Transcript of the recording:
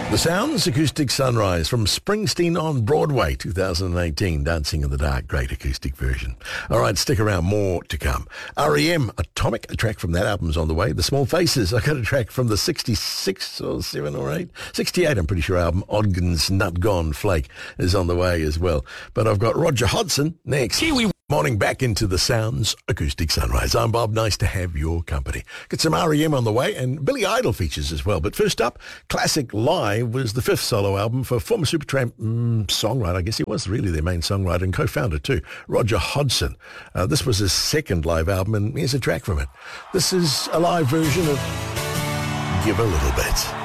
The Sounds, Acoustic Sunrise from Springsteen on Broadway, 2018, Dancing in the Dark, great acoustic version. All right, stick around, more to come. R.E.M., Atomic, a track from that album's on the way. The Small Faces, I got a track from the 66 or 7 or 8, 68, I'm pretty sure, album. Ogden's Nut Gone Flake is on the way as well. But I've got Roger Hodgson next. Kiwi. Morning back into the Sounds Acoustic Sunrise. I'm Bob. Nice to have your company. Got some R.E.M. on the way and Billy Idol features as well. But first up, Classic Live was the 5th solo album for former Supertramp songwriter. I guess he was really their main songwriter and co-founder too, Roger Hodgson. This was his 2nd live album, and here's a track from it. This is a live version of Give a Little Bit.